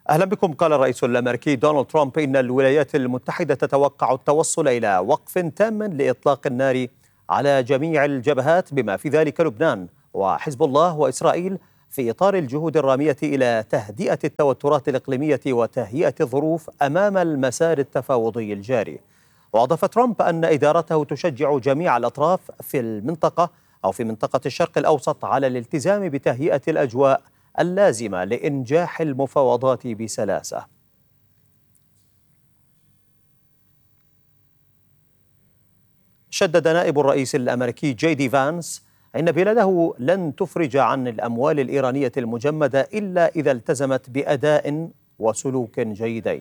أهلا بكم. قال الرئيس الأمريكي دونالد ترامب إن الولايات المتحدة تتوقع التوصل إلى وقف تام لإطلاق النار على جميع الجبهات بما في ذلك لبنان وحزب الله وإسرائيل في إطار الجهود الرامية إلى تهدئة التوترات الإقليمية وتهيئة الظروف أمام المسار التفاوضي الجاري. وأضاف ترامب أن إدارته تشجع جميع الأطراف في المنطقة أو في منطقة الشرق الأوسط على الالتزام بتهيئة الأجواء اللازمة لإنجاح المفاوضات بسلاسة. شدد نائب الرئيس الأمريكي جي دي فانس إن بلاده لن تفرج عن الأموال الإيرانية المجمدة إلا إذا التزمت بأداء وسلوك جيدين.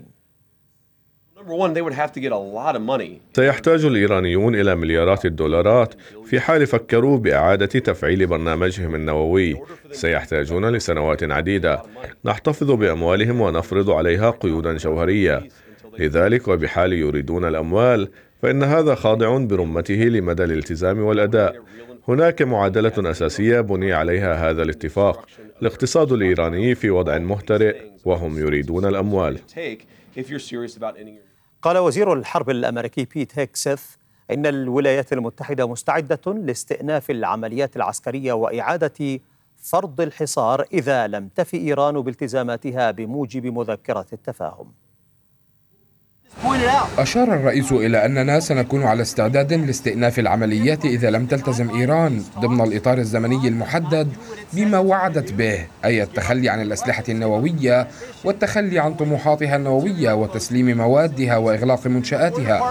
سيحتاج الإيرانيون إلى مليارات الدولارات في حال فكروا بإعادة تفعيل برنامجهم النووي. سيحتاجون لسنوات عديدة. نحتفظ بأموالهم ونفرض عليها قيودا جوهرية. لذلك وبحال يريدون الأموال فإن هذا خاضع برمته لمدى الالتزام والأداء. هناك معادلة أساسية بني عليها هذا الاتفاق. الاقتصاد الإيراني في وضع مهترئ وهم يريدون الأموال. قال وزير الحرب الأمريكي بيت هيكسث إن الولايات المتحدة مستعدة لاستئناف العمليات العسكرية وإعادة فرض الحصار إذا لم تف إيران بالتزاماتها بموجب مذكرة التفاهم. أشار الرئيس إلى أننا سنكون على استعداد لاستئناف العمليات إذا لم تلتزم إيران ضمن الإطار الزمني المحدد بما وعدت به، أي التخلي عن الأسلحة النووية والتخلي عن طموحاتها النووية وتسليم موادها وإغلاق منشآتها.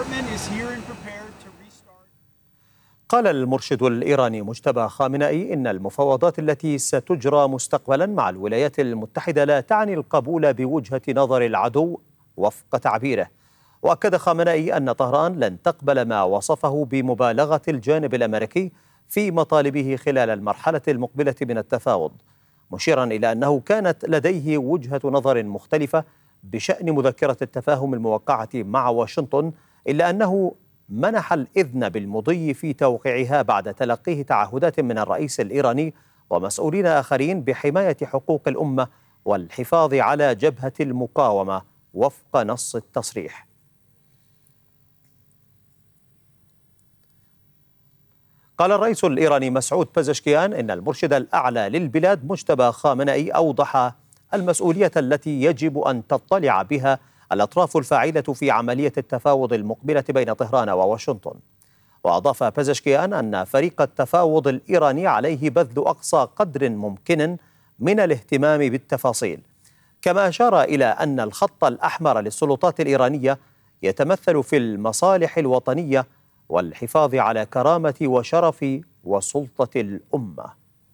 قال المرشد الإيراني مجتبى خامنئي إن المفاوضات التي ستجرى مستقبلا مع الولايات المتحدة لا تعني القبول بوجهة نظر العدو وفق تعبيره. وأكد خامنئي أن طهران لن تقبل ما وصفه بمبالغة الجانب الأمريكي في مطالبه خلال المرحلة المقبلة من التفاوض، مشيرا إلى أنه كانت لديه وجهة نظر مختلفة بشأن مذكرة التفاهم الموقعة مع واشنطن، إلا أنه منح الإذن بالمضي في توقيعها بعد تلقيه تعهدات من الرئيس الإيراني ومسؤولين آخرين بحماية حقوق الأمة والحفاظ على جبهة المقاومة وفق نص التصريح. قال الرئيس الإيراني مسعود بزشكيان إن المرشد الأعلى للبلاد مجتبى خامنئي أوضح المسؤولية التي يجب أن تطلع بها الأطراف الفاعلة في عملية التفاوض المقبلة بين طهران وواشنطن. وأضاف بزشكيان أن فريق التفاوض الإيراني عليه بذل أقصى قدر ممكن من الاهتمام بالتفاصيل، كما أشار إلى أن الخط الأحمر للسلطات الإيرانية يتمثل في المصالح الوطنية والحفاظ على كرامة وشرف وسلطة الأمة.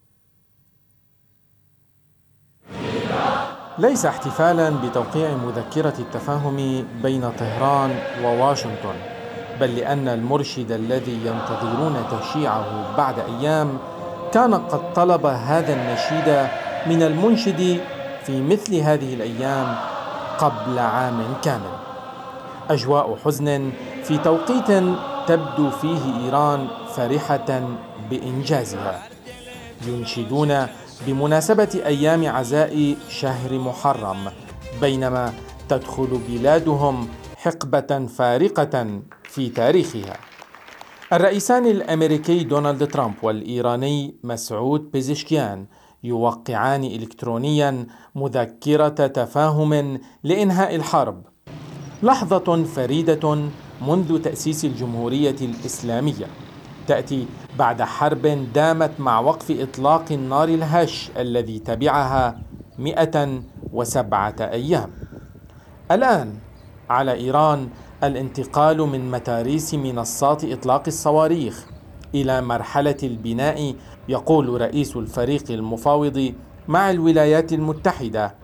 ليس احتفالا بتوقيع مذكرة التفاهم بين طهران وواشنطن، بل لأن المرشد الذي ينتظرون تشييعه بعد أيام كان قد طلب هذا النشيد من المنشد في مثل هذه الأيام قبل عام كامل. أجواء حزن في توقيت تبدو فيه إيران فرحة بإنجازها. ينشدون بمناسبة أيام عزاء شهر محرم، بينما تدخل بلادهم حقبة فارقة في تاريخها. الرئيسان الأمريكي دونالد ترامب والإيراني مسعود بيزشكيان يوقعان إلكترونيا مذكرة تفاهم لإنهاء الحرب، لحظة فريدة منذ تأسيس الجمهورية الإسلامية، تأتي بعد حرب دامت مع وقف إطلاق النار الهش الذي تبعها 107 أيام. الآن على إيران الانتقال من متاريس منصات إطلاق الصواريخ إلى مرحلة البناء، يقول رئيس الفريق المفاوض مع الولايات المتحدة.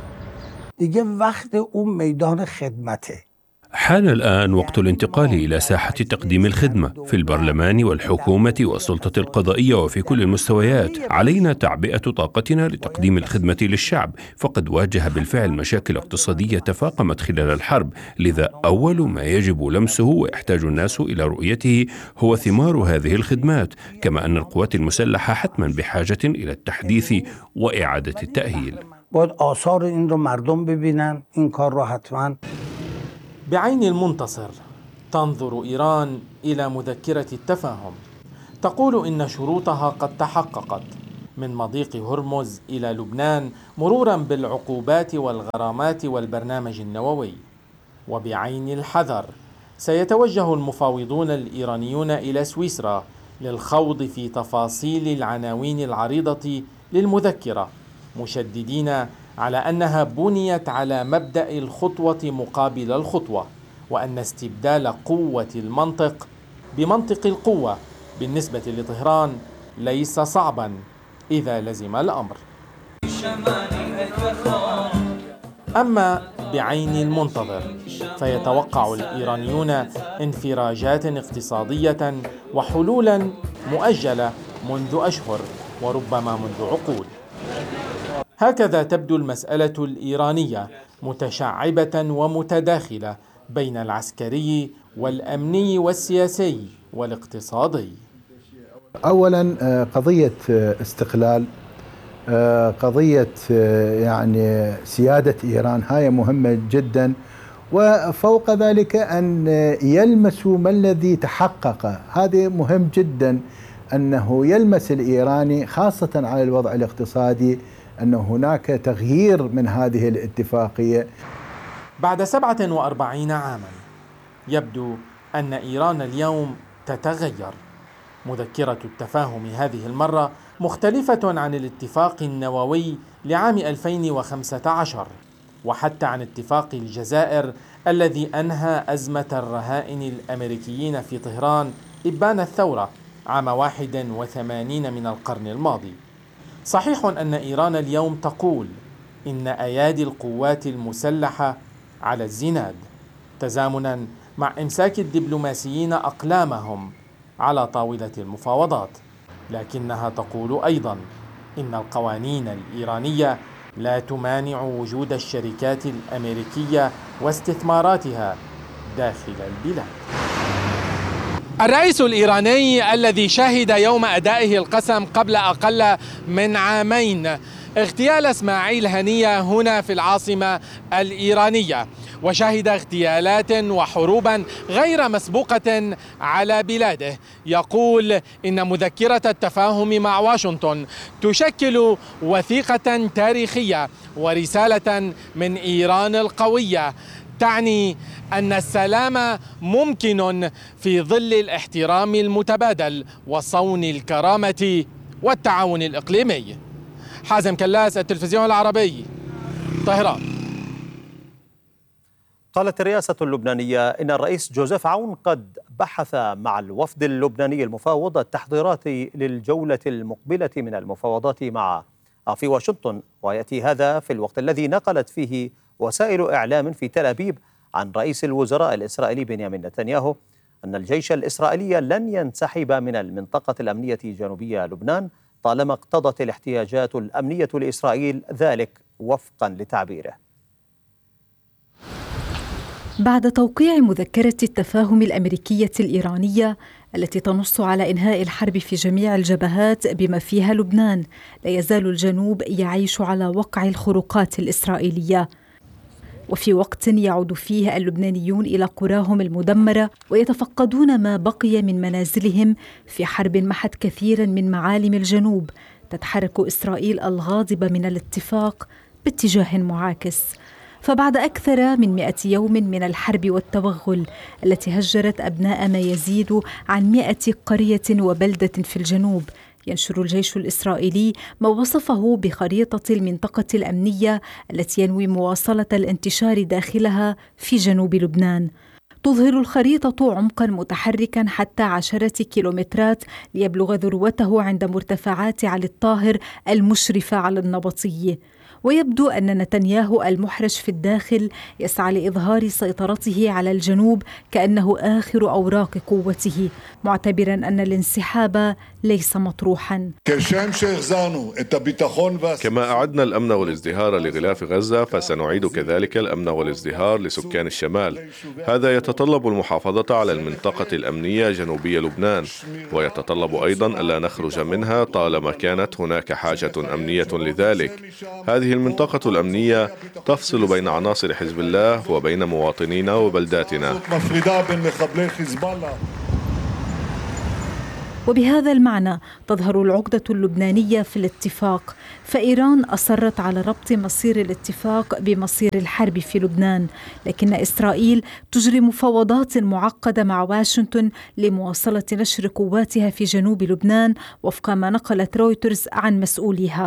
حان الآن وقت الانتقال إلى ساحة تقديم الخدمة في البرلمان والحكومة والسلطة القضائية وفي كل المستويات. علينا تعبئة طاقتنا لتقديم الخدمة للشعب، فقد واجه بالفعل مشاكل اقتصادية تفاقمت خلال الحرب، لذا أول ما يجب لمسه ويحتاج الناس إلى رؤيته هو ثمار هذه الخدمات، كما أن القوات المسلحة حتما بحاجة إلى التحديث وإعادة التأهيل. باید آثار این رو مردم ببینن، این کار رو حتما. بعين المنتصر تنظر إيران إلى مذكرة التفاهم، تقول إن شروطها قد تحققت من مضيق هرمز إلى لبنان مرورا بالعقوبات والغرامات والبرنامج النووي. وبعين الحذر سيتوجه المفاوضون الإيرانيون إلى سويسرا للخوض في تفاصيل العناوين العريضة للمذكرة، مشددين على أنها بنيت على مبدأ الخطوة مقابل الخطوة، وأن استبدال قوة المنطق بمنطق القوة بالنسبة لطهران ليس صعبا إذا لزم الأمر. أما بعين المنتظر فيتوقع الإيرانيون انفراجات اقتصادية وحلولا مؤجلة منذ أشهر وربما منذ عقود. هكذا تبدو المسألة الإيرانية متشعبة ومتداخلة بين العسكري والأمني والسياسي والاقتصادي. أولا قضية استقلال، قضية يعني سيادة إيران، هاي مهمة جدا، وفوق ذلك أن يلمسوا ما الذي تحقق. هذا مهم جدا، أنه يلمس الإيراني خاصة على الوضع الاقتصادي أن هناك تغيير من هذه الاتفاقية. بعد 47 عاما يبدو أن إيران اليوم تتغير. مذكرة التفاهم هذه المرة مختلفة عن الاتفاق النووي لعام 2015 وحتى عن اتفاق الجزائر الذي أنهى أزمة الرهائن الأمريكيين في طهران إبان الثورة عام 81 من القرن الماضي. صحيح أن إيران اليوم تقول إن أيادي القوات المسلحة على الزناد، تزامنا مع إمساك الدبلوماسيين أقلامهم على طاولة المفاوضات، لكنها تقول أيضا إن القوانين الإيرانية لا تمانع وجود الشركات الأمريكية واستثماراتها داخل البلاد. الرئيس الإيراني الذي شهد يوم أدائه القسم قبل أقل من عامين اغتيال إسماعيل هنية هنا في العاصمة الإيرانية، وشهد اغتيالات وحروبا غير مسبوقة على بلاده. يقول إن مذكرة التفاهم مع واشنطن تشكل وثيقة تاريخية ورسالة من إيران القوية، تعني أن السلام ممكن في ظل الاحترام المتبادل وصون الكرامة والتعاون الإقليمي. حازم كلاس، التلفزيون العربي، طهران. قالت الرئاسة اللبنانية إن الرئيس جوزيف عون قد بحث مع الوفد اللبناني المفاوض التحضيرات للجولة المقبلة من المفاوضات في واشنطن، ويأتي هذا في الوقت الذي نقلت فيه وسائل إعلام في تل أبيب عن رئيس الوزراء الإسرائيلي بنيامين نتنياهو أن الجيش الإسرائيلي لن ينسحب من المنطقة الأمنية جنوبية لبنان طالما اقتضت الاحتياجات الأمنية لإسرائيل ذلك وفقا لتعبيره. بعد توقيع مذكرة التفاهم الأمريكية الإيرانية التي تنص على إنهاء الحرب في جميع الجبهات بما فيها لبنان، لا يزال الجنوب يعيش على وقع الخروقات الإسرائيلية، وفي وقت يعود فيه اللبنانيون إلى قراهم المدمرة ويتفقدون ما بقي من منازلهم في حرب محت كثيرا من معالم الجنوب، تتحرك إسرائيل الغاضبة من الاتفاق باتجاه معاكس. فبعد أكثر من 100 يوم من الحرب والتوغل التي هجرت أبناء ما يزيد عن 100 قرية وبلدة في الجنوب، ينشر الجيش الإسرائيلي ما وصفه بخريطة المنطقة الأمنية التي ينوي مواصلة الانتشار داخلها في جنوب لبنان. تظهر الخريطة عمقا متحركا حتى 10 كيلومترات ليبلغ ذروته عند مرتفعات علي الطاهر المشرفة على النبطية. ويبدو أن نتنياهو المحرج في الداخل يسعى لإظهار سيطرته على الجنوب كأنه آخر أوراق قوته، معتبرا أن الانسحاب ليس مطروحا. كما أعدنا الأمن والازدهار لغلاف غزة فسنعيد كذلك الأمن والازدهار لسكان الشمال. هذا يتطلب المحافظة على المنطقة الأمنية جنوبي لبنان، ويتطلب أيضا ألا نخرج منها طالما كانت هناك حاجة أمنية لذلك. هذه هذه المنطقة الأمنية تفصل بين عناصر حزب الله وبين مواطنينا وبلداتنا. وبهذا المعنى تظهر العقدة اللبنانية في الاتفاق، فإيران أصرت على ربط مصير الاتفاق بمصير الحرب في لبنان، لكن إسرائيل تجري مفاوضات معقدة مع واشنطن لمواصلة نشر قواتها في جنوب لبنان وفق ما نقلت رويترز عن مسؤوليها.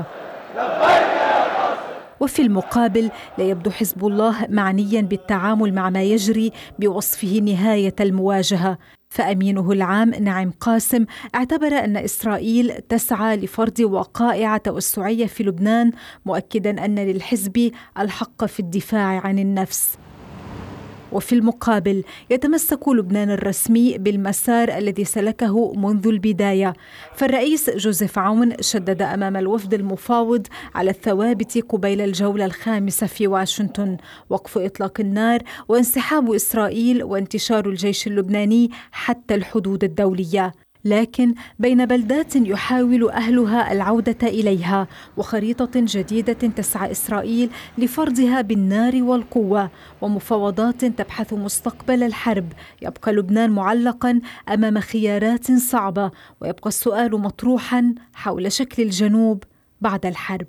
وفي المقابل لا يبدو حزب الله معنيا بالتعامل مع ما يجري بوصفه نهاية المواجهة، فأمينه العام نعيم قاسم اعتبر أن إسرائيل تسعى لفرض وقائع توسعية في لبنان، مؤكدا أن للحزب الحق في الدفاع عن النفس. وفي المقابل يتمسك لبنان الرسمي بالمسار الذي سلكه منذ البداية، فالرئيس جوزيف عون شدد أمام الوفد المفاوض على الثوابت قبيل الجولة الخامسة في واشنطن: وقف إطلاق النار وانسحاب إسرائيل وانتشار الجيش اللبناني حتى الحدود الدولية. لكن بين بلدات يحاول أهلها العودة إليها وخريطة جديدة تسعى إسرائيل لفرضها بالنار والقوة ومفاوضات تبحث مستقبل الحرب، يبقى لبنان معلقا أمام خيارات صعبة، ويبقى السؤال مطروحا حول شكل الجنوب بعد الحرب.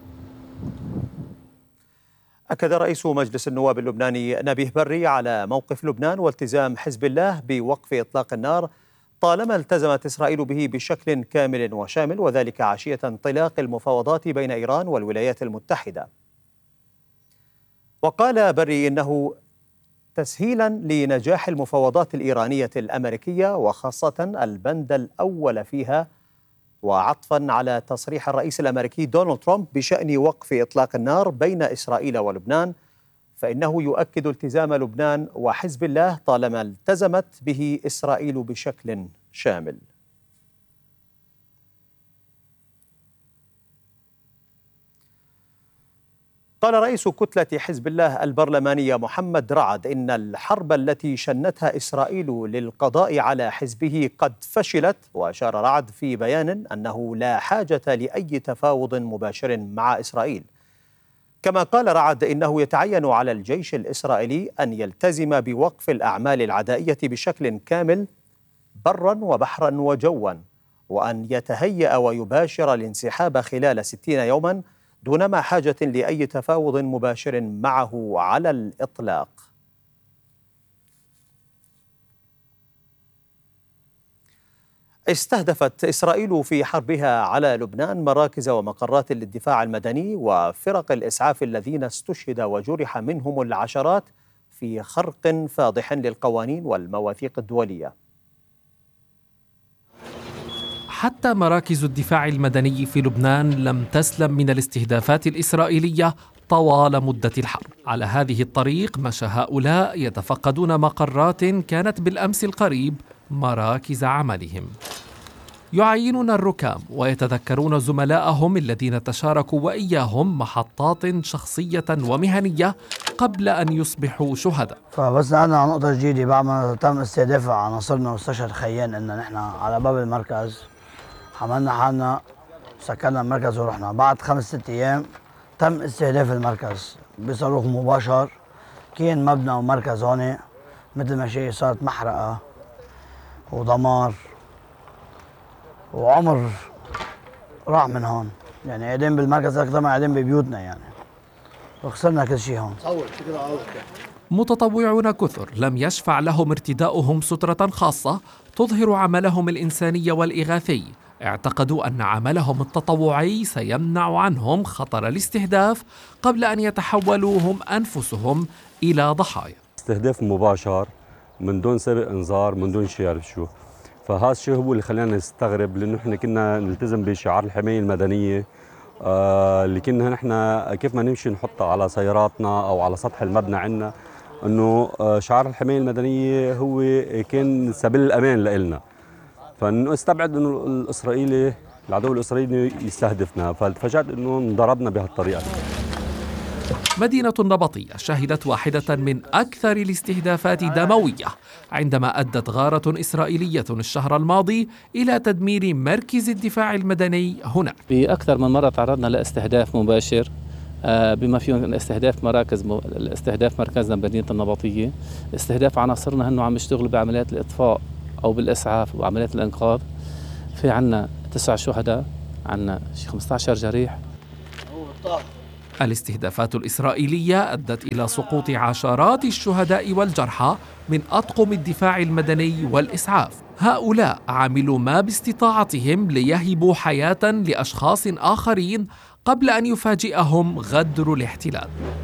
أكد رئيس مجلس النواب اللبناني نبيه بري على موقف لبنان والتزام حزب الله بوقف إطلاق النار طالما التزمت إسرائيل به بشكل كامل وشامل، وذلك عشية انطلاق المفاوضات بين إيران والولايات المتحدة. وقال بري إنه تسهيلا لنجاح المفاوضات الإيرانية الأمريكية وخاصة البند الأول فيها، وعطفا على تصريح الرئيس الأمريكي دونالد ترامب بشأن وقف إطلاق النار بين إسرائيل ولبنان، فإنه يؤكد التزام لبنان وحزب الله طالما التزمت به إسرائيل بشكل شامل. قال رئيس كتلة حزب الله البرلمانية محمد رعد إن الحرب التي شنتها إسرائيل للقضاء على حزبه قد فشلت، وأشار رعد في بيان أنه لا حاجة لأي تفاوض مباشر مع إسرائيل. كما قال رعد إنه يتعين على الجيش الإسرائيلي أن يلتزم بوقف الأعمال العدائية بشكل كامل برا وبحرا وجوا، وأن يتهيأ ويباشر الانسحاب خلال 60 يوما دون ما حاجة لأي تفاوض مباشر معه على الإطلاق. استهدفت إسرائيل في حربها على لبنان مراكز ومقرات للدفاع المدني وفرق الإسعاف الذين استشهد وجرح منهم العشرات في خرق فاضح للقوانين والمواثيق الدولية. حتى مراكز الدفاع المدني في لبنان لم تسلم من الاستهدافات الإسرائيلية طوال مدة الحرب. على هذه الطريق مشى هؤلاء يتفقدون مقرات كانت بالأمس القريب مراكز عملهم، يعينون الركام ويتذكرون زملائهم الذين تشاركوا وإياهم محطات شخصية ومهنية قبل أن يصبحوا شهداء. فبس نقلنا على نقطة جديدة بعد ما تم استهداف عناصرنا واستشهد خيان، إن نحن على باب المركز حملنا حالنا سكرنا المركز ورحنا. بعد 5-6 أيام تم استهداف المركز بصاروخ مباشر. كان مبنى ومركز هون مثل ما شيء صارت محرقة ودمار، وعمر راح من هون، يعني قاعدين بالمركز أكثر ما قاعدين ببيوتنا، يعني وخسرنا كل شيء هون. متطوعون كثر لم يشفع لهم ارتداؤهم سترة خاصة تظهر عملهم الإنساني والإغاثي. اعتقدوا أن عملهم التطوعي سيمنع عنهم خطر الاستهداف قبل أن يتحولوا هم أنفسهم إلى ضحايا. استهداف مباشر من دون سابق انذار، من دون شيء يعرف شو. فهذا الشيء هو اللي خلانا نستغرب، لانه احنا كنا نلتزم بشعار الحمايه المدنيه اللي كنا نحن كيف ما نمشي نحطها على سياراتنا او على سطح المبنى عندنا، انه شعار الحمايه المدنيه هو كان سبيل الامان لنا. فنستبعد انه الاسرائيلي العدو الاسرائيلي يستهدفنا، فتفاجأت انه انضربنا بهالطريقه. مدينة النبطية شهدت واحدة من أكثر الاستهدافات دموية عندما أدت غارة إسرائيلية الشهر الماضي إلى تدمير مركز الدفاع المدني هناك. بأكثر من مرة تعرضنا لاستهداف مباشر بما فيهم استهداف مركزنا بمدينة النبطية، استهداف عناصرنا هنو عم يشتغلوا بعمليات الإطفاء أو بالإسعاف وعمليات الإنقاذ. في عنا 9 شهداء، عنا 15 جريح. الاستهدافات الإسرائيلية أدت إلى سقوط عشرات الشهداء والجرحى من أطقم الدفاع المدني والإسعاف. هؤلاء عملوا ما باستطاعتهم ليهبوا حياة لأشخاص آخرين قبل أن يفاجئهم غدر الاحتلال.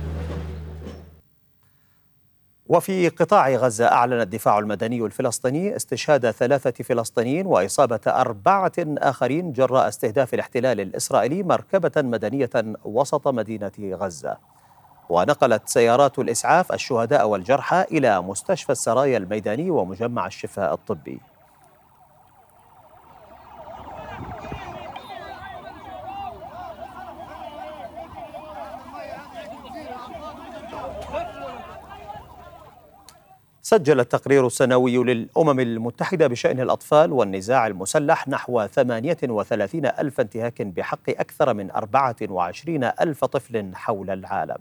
وفي قطاع غزة أعلن الدفاع المدني الفلسطيني استشهاد 3 فلسطينيين وإصابة 4 آخرين جراء استهداف الاحتلال الإسرائيلي مركبة مدنية وسط مدينة غزة. ونقلت سيارات الإسعاف الشهداء والجرحى إلى مستشفى السرايا الميداني ومجمع الشفاء الطبي. سجل التقرير السنوي للأمم المتحدة بشأن الأطفال والنزاع المسلح نحو 38 ألف انتهاك بحق أكثر من 24 ألف طفل حول العالم.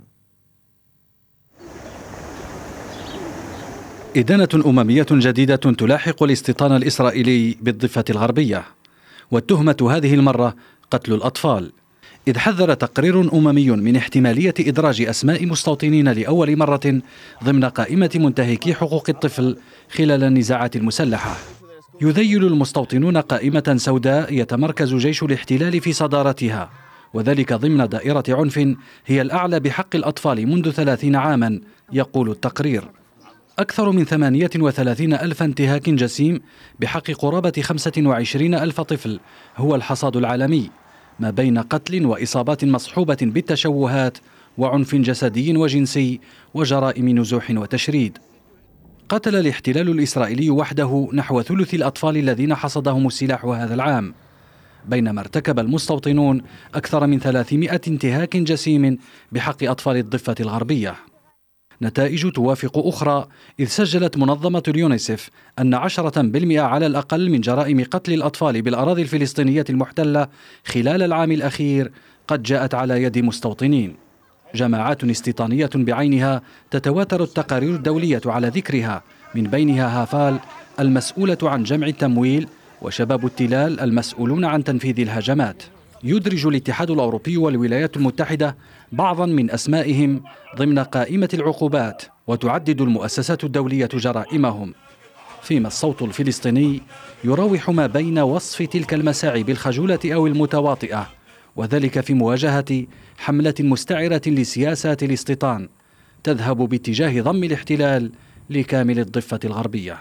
إدانة أممية جديدة تلاحق الاستيطان الإسرائيلي بالضفة الغربية، والتهمة هذه المرة قتل الأطفال، إذ حذر تقرير أممي من احتمالية إدراج أسماء مستوطنين لأول مرة ضمن قائمة منتهكي حقوق الطفل خلال النزاعات المسلحة. يذيل المستوطنون قائمة سوداء يتمركز جيش الاحتلال في صدارتها، وذلك ضمن دائرة عنف هي الأعلى بحق الأطفال منذ 30 عاما، يقول التقرير. أكثر من 38 ألف انتهاك جسيم بحق قرابة 25 ألف طفل هو الحصاد العالمي، ما بين قتل وإصابات مصحوبة بالتشوهات وعنف جسدي وجنسي وجرائم نزوح وتشريد. قتل الاحتلال الإسرائيلي وحده نحو ثلث الأطفال الذين حصدهم السلاح هذا العام، بينما ارتكب المستوطنون أكثر من 300 انتهاك جسيم بحق أطفال الضفة الغربية. نتائج توافق أخرى، إذ سجلت منظمة اليونيسف أن 10% على الأقل من جرائم قتل الأطفال بالأراضي الفلسطينية المحتلة خلال العام الأخير قد جاءت على يد مستوطنين. جماعات استيطانية بعينها تتواتر التقارير الدولية على ذكرها، من بينها هافال المسؤولة عن جمع التمويل وشباب التلال المسؤولون عن تنفيذ الهجمات. يدرج الاتحاد الأوروبي والولايات المتحدة بعضا من أسمائهم ضمن قائمة العقوبات، وتعدد المؤسسات الدولية جرائمهم، فيما الصوت الفلسطيني يراوح ما بين وصف تلك المساعي بالخجولة أو المتواطئة، وذلك في مواجهة حملة مستعرة لسياسات الاستيطان تذهب باتجاه ضم الاحتلال لكامل الضفة الغربية.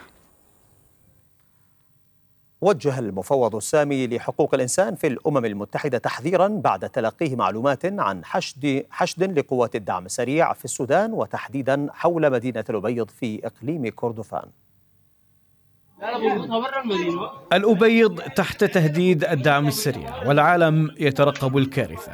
وجه المفوض السامي لحقوق الإنسان في الأمم المتحدة تحذيرا بعد تلقيه معلومات عن حشد لقوات الدعم السريع في السودان، وتحديدا حول مدينة الأبيض في إقليم كردفان. الأبيض تحت تهديد الدعم السريع والعالم يترقب الكارثة.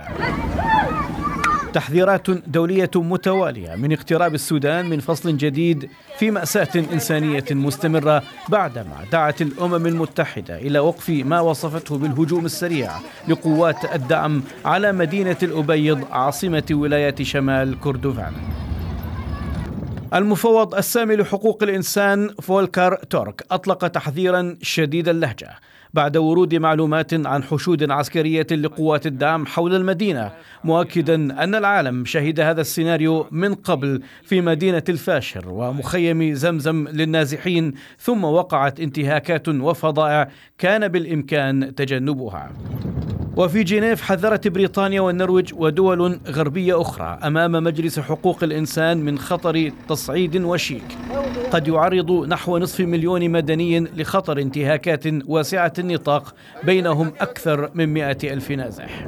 تحذيرات دولية متوالية من اقتراب السودان من فصل جديد في مأساة إنسانية مستمرة، بعدما دعت الأمم المتحدة إلى وقف ما وصفته بالهجوم السريع لقوات الدعم على مدينة الأبيض عاصمة ولاية شمال كردفان. المفوض السامي لحقوق الإنسان فولكر تورك أطلق تحذيرا شديد اللهجة بعد ورود معلومات عن حشود عسكرية لقوات الدعم حول المدينة، مؤكدا أن العالم شهد هذا السيناريو من قبل في مدينة الفاشر ومخيم زمزم للنازحين، ثم وقعت انتهاكات وفظائع كان بالإمكان تجنبها. وفي جنيف حذرت بريطانيا والنرويج ودول غربية أخرى أمام مجلس حقوق الإنسان من خطر تصعيد وشيك قد يعرض نحو 500,000 مدني لخطر انتهاكات واسعة النطاق، بينهم أكثر من 100,000 نازح.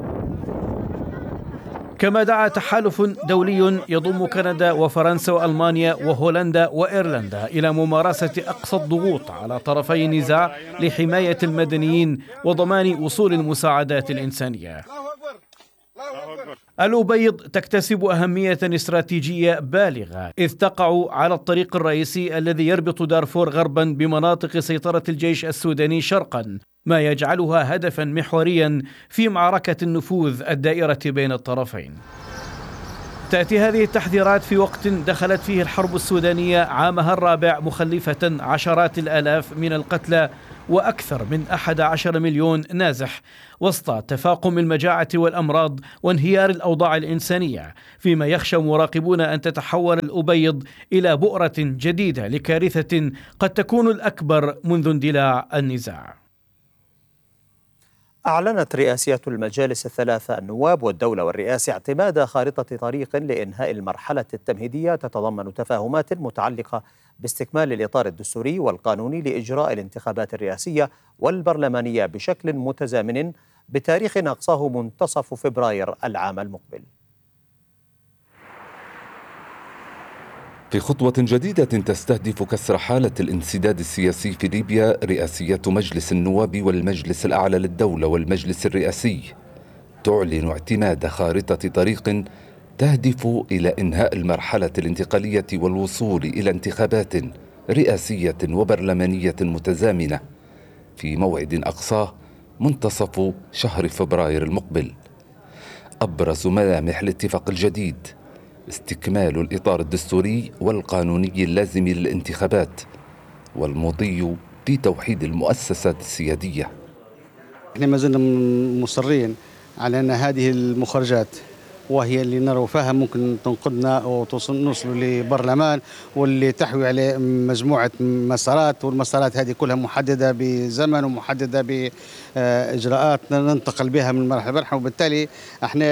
كما دعا تحالف دولي يضم كندا وفرنسا وألمانيا وهولندا وإيرلندا إلى ممارسة أقصى الضغوط على طرفي النزاع لحماية المدنيين وضمان وصول المساعدات الإنسانية. الأبيض تكتسب أهمية استراتيجية بالغة، إذ تقع على الطريق الرئيسي الذي يربط دارفور غربا بمناطق سيطرة الجيش السوداني شرقا، ما يجعلها هدفا محوريا في معركة النفوذ الدائرة بين الطرفين. تأتي هذه التحذيرات في وقت دخلت فيه الحرب السودانية عامها الرابع مخلفة عشرات الآلاف من القتلى وأكثر من 11 مليون نازح، وسط تفاقم المجاعة والأمراض وانهيار الأوضاع الإنسانية، فيما يخشى مراقبون أن تتحول الأبيض إلى بؤرة جديدة لكارثة قد تكون الأكبر منذ اندلاع النزاع. أعلنت رئاسية المجالس الثلاثة النواب والدولة والرئاسة اعتماد خارطة طريق لإنهاء المرحلة التمهيدية تتضمن تفاهمات متعلقة باستكمال الإطار الدستوري والقانوني لإجراء الانتخابات الرئاسية والبرلمانية بشكل متزامن بتاريخ أقصاه منتصف فبراير العام المقبل. في خطوة جديدة تستهدف كسر حالة الانسداد السياسي في ليبيا، رئاسية مجلس النواب والمجلس الأعلى للدولة والمجلس الرئاسي تعلن اعتماد خارطة طريق تهدف إلى إنهاء المرحلة الانتقالية والوصول إلى انتخابات رئاسية وبرلمانية متزامنة في موعد أقصاه منتصف شهر فبراير المقبل. أبرز ملامح الاتفاق الجديد استكمال الإطار الدستوري والقانوني اللازم للانتخابات والمضي في توحيد المؤسسات السيادية. احنا ما زلنا مصرين على أن هذه المخرجات وهي اللي نرى فيها ممكن تنقذنا ونوصل لبرلمان واللي تحوي على مجموعة مسارات، والمسارات هذه كلها محددة بزمن ومحددة بإجراءات ننتقل بها من مرحلة لمرحلة، وبالتالي احنا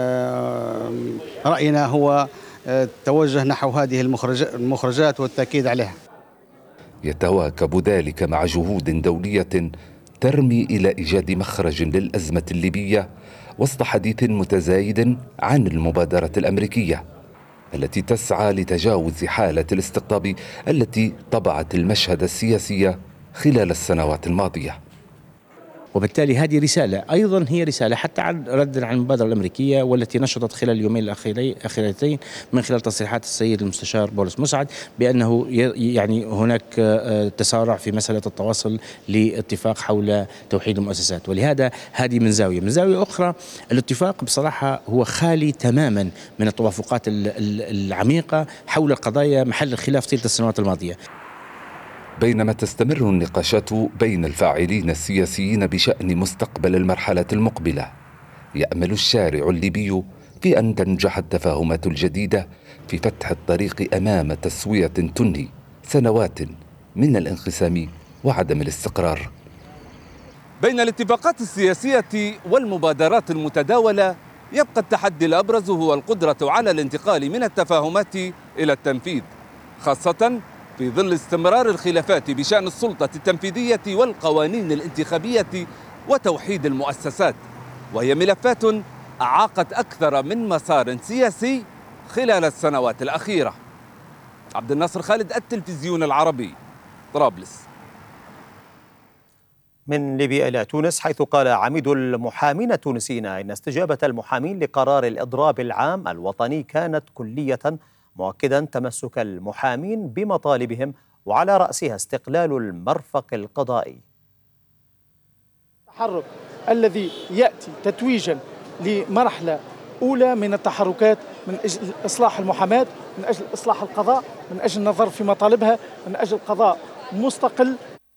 رأينا هو التوجه نحو هذه المخرجات والتأكيد عليها. يتواكب ذلك مع جهود دولية ترمي إلى إيجاد مخرج للأزمة الليبية وسط حديث متزايد عن المبادرة الأمريكية التي تسعى لتجاوز حالة الاستقطاب التي طبعت المشهد السياسي خلال السنوات الماضية. وبالتالي هذه رسالة أيضا هي رسالة حتى ردا عن المبادرة الأمريكية والتي نشطت خلال اليومين الأخيرتين من خلال تصريحات السيد المستشار بولس مسعد بأنه يعني هناك تسارع في مسألة التواصل لاتفاق حول توحيد المؤسسات. ولهذا هذه من زاوية أخرى الاتفاق بصراحة هو خالي تماما من التوافقات العميقة حول القضايا محل الخلاف طيلة السنوات الماضية. بينما تستمر النقاشات بين الفاعلين السياسيين بشأن مستقبل المرحلة المقبلة، يأمل الشارع الليبي في أن تنجح التفاهمات الجديدة في فتح الطريق أمام تسوية تنهي سنوات من الانقسام وعدم الاستقرار. بين الاتفاقات السياسية والمبادرات المتداولة يبقى التحدي الأبرز هو القدرة على الانتقال من التفاهمات إلى التنفيذ، خاصة في ظل استمرار الخلافات بشأن السلطة التنفيذية والقوانين الانتخابية وتوحيد المؤسسات، وهي ملفات أعاقت أكثر من مسار سياسي خلال السنوات الأخيرة. عبد الناصر خالد، التلفزيون العربي، طرابلس. من ليبيا إلى تونس، حيث قال عميد المحامين التونسيين إن استجابة المحامين لقرار الإضراب العام الوطني كانت كلية، مؤكدا تمسك المحامين بمطالبهم وعلى رأسها استقلال المرفق القضائي. التحرك الذي يأتي تتويجا لمرحلة أولى من التحركات من أجل إصلاح المحاماة، من أجل إصلاح القضاء، من أجل النظر في مطالبها، من أجل قضاء مستقل.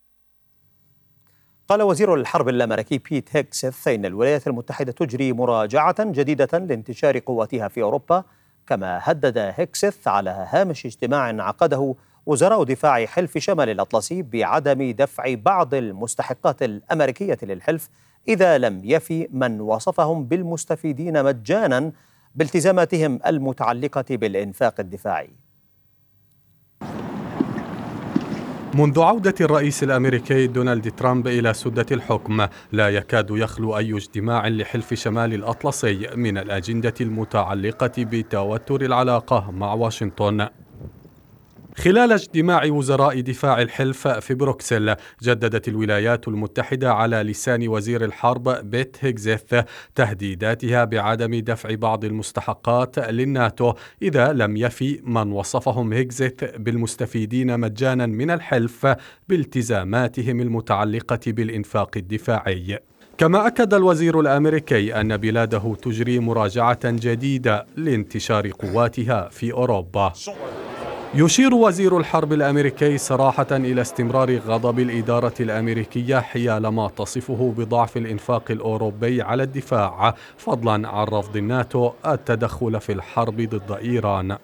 قال وزير الحرب الأمريكي بيت هيكسث إن الولايات المتحدة تجري مراجعة جديدة لانتشار قواتها في أوروبا، كما هدد هيكسث على هامش اجتماع عقده وزراء دفاع حلف شمال الأطلسي بعدم دفع بعض المستحقات الأمريكية للحلف إذا لم يفي من وصفهم بالمستفيدين مجانا بالتزاماتهم المتعلقة بالإنفاق الدفاعي. منذ عودة الرئيس الأمريكي دونالد ترامب إلى سدة الحكم، لا يكاد يخلو أي اجتماع لحلف شمال الأطلسي من الأجندة المتعلقة بتوتر العلاقة مع واشنطن. خلال اجتماع وزراء دفاع الحلف في بروكسل، جددت الولايات المتحدة على لسان وزير الحرب بيت هيكسث تهديداتها بعدم دفع بعض المستحقات للناتو إذا لم يفي من وصفهم هيكسث بالمستفيدين مجانا من الحلف بالتزاماتهم المتعلقة بالإنفاق الدفاعي. كما أكد الوزير الأمريكي أن بلاده تجري مراجعة جديدة لانتشار قواتها في أوروبا. يشير وزير الحرب الأمريكي صراحة إلى استمرار غضب الإدارة الأمريكية حيال ما تصفه بضعف الإنفاق الأوروبي على الدفاع، فضلا عن رفض الناتو التدخل في الحرب ضد إيران.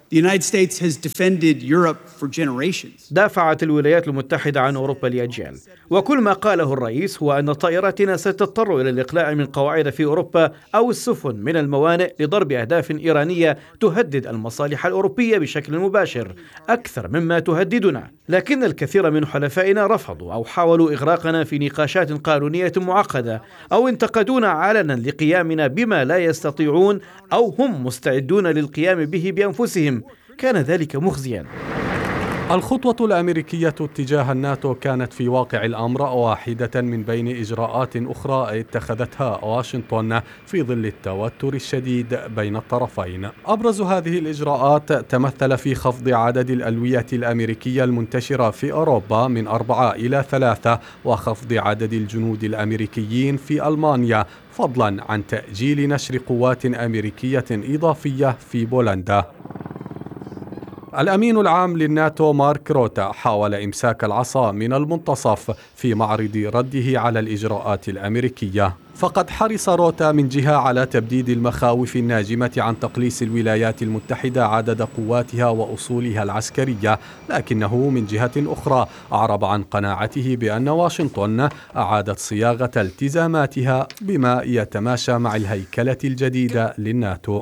دافعت الولايات المتحدة عن أوروبا لأجيال، وكل ما قاله الرئيس هو أن طائراتنا ستضطر إلى الإقلاع من قواعد في أوروبا أو السفن من الموانئ لضرب أهداف إيرانية تهدد المصالح الأوروبية بشكل مباشر أكثر مما تهددنا. لكن الكثير من حلفائنا رفضوا أو حاولوا إغراقنا في نقاشات قانونية معقدة أو انتقدونا علنا لقيامنا بما لا يستطيعون أو هم مستعدون للقيام به بأنفسهم. كان ذلك مخزيا. الخطوة الأمريكية تجاه الناتو كانت في واقع الأمر واحدة من بين إجراءات أخرى اتخذتها واشنطن في ظل التوتر الشديد بين الطرفين. أبرز هذه الإجراءات تمثل في خفض عدد الألوية الأمريكية المنتشرة في أوروبا من 4 إلى 3 وخفض عدد الجنود الأمريكيين في ألمانيا، فضلا عن تأجيل نشر قوات أمريكية إضافية في بولندا. الأمين العام للناتو مارك روتا حاول إمساك العصا من المنتصف في معرض رده على الإجراءات الأمريكية. فقد حرص روتا من جهة على تبديد المخاوف الناجمة عن تقليص الولايات المتحدة عدد قواتها وأصولها العسكرية، لكنه من جهة أخرى أعرب عن قناعته بأن واشنطن أعادت صياغة التزاماتها بما يتماشى مع الهيكلة الجديدة للناتو.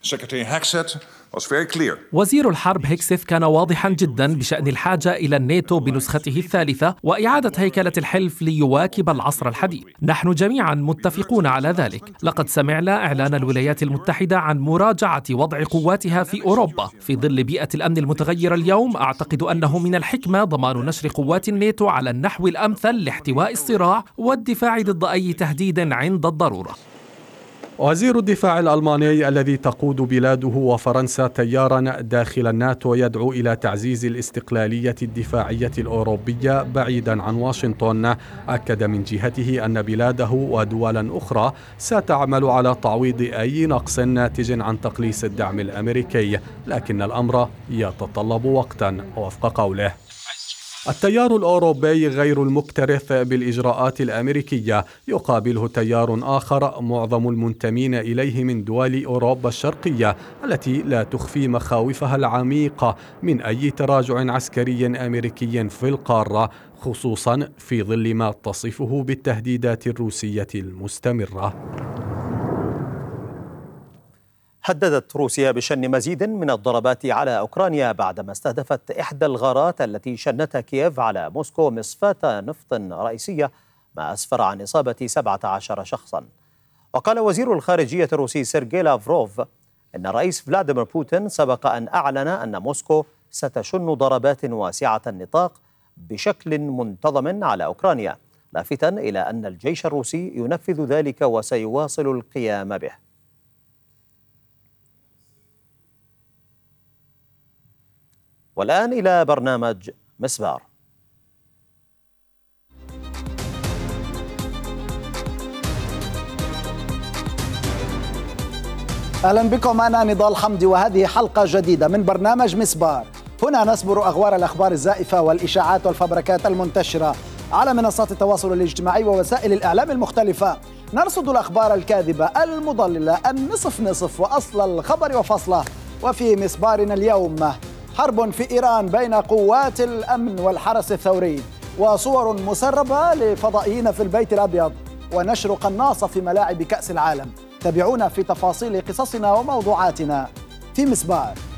وزير الحرب هيكسيث كان واضحا جدا بشأن الحاجة إلى الناتو بنسخته الثالثة وإعادة هيكلة الحلف ليواكب العصر الحديث. نحن جميعا متفقون على ذلك. لقد سمعنا إعلان الولايات المتحدة عن مراجعة وضع قواتها في أوروبا. في ظل بيئة الأمن المتغيرة اليوم أعتقد أنه من الحكمة ضمان نشر قوات الناتو على النحو الأمثل لاحتواء الصراع والدفاع ضد أي تهديد عند الضرورة. وزير الدفاع الألماني الذي تقود بلاده وفرنسا تيارا داخل الناتو يدعو إلى تعزيز الاستقلالية الدفاعية الأوروبية بعيدا عن واشنطن، أكد من جهته أن بلاده ودولا أخرى ستعمل على تعويض أي نقص ناتج عن تقليص الدعم الأمريكي، لكن الأمر يتطلب وقتا. وفق قوله، التيار الأوروبي غير المكترث بالإجراءات الأمريكية يقابله تيار آخر معظم المنتمين إليه من دول أوروبا الشرقية التي لا تخفي مخاوفها العميقة من أي تراجع عسكري أمريكي في القارة، خصوصا في ظل ما تصفه بالتهديدات الروسية المستمرة. هددت روسيا بشن مزيد من الضربات على أوكرانيا بعدما استهدفت إحدى الغارات التي شنتها كييف على موسكو مصفاة نفط رئيسية، ما أسفر عن إصابة 17 شخصا. وقال وزير الخارجية الروسي سيرجي لافروف إن الرئيس فلاديمير بوتين سبق أن أعلن أن موسكو ستشن ضربات واسعة النطاق بشكل منتظم على أوكرانيا، لافتا إلى أن الجيش الروسي ينفذ ذلك وسيواصل القيام به. والآن إلى برنامج مسبار. أهلا بكم، أنا نضال حمدي وهذه حلقة جديدة من برنامج مسبار. هنا نسبر أغوار الأخبار الزائفة والإشاعات والفبركات المنتشرة على منصات التواصل الاجتماعي ووسائل الإعلام المختلفة. نرصد الأخبار الكاذبة المضللة النصف نصف وأصل الخبر وفصله. وفي مسبارنا اليوم حرب في إيران بين قوات الأمن والحرس الثوري، وصور مسربة لفضائيين في البيت الأبيض، ونشر قناصة في ملاعب كأس العالم. تابعونا في تفاصيل قصصنا وموضوعاتنا في مسبار.